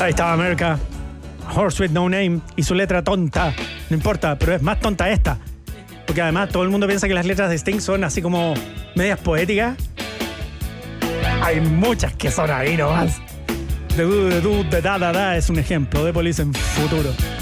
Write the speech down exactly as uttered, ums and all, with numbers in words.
Ahí estaba America, Horse with No Name, y su letra tonta. No importa, pero es más tonta esta. Porque además todo el mundo piensa que las letras de Sting son así como medias poéticas. Hay muchas que son ahí nomás. The Do, The Do, The Da, Da, Da es un ejemplo de Police en futuro.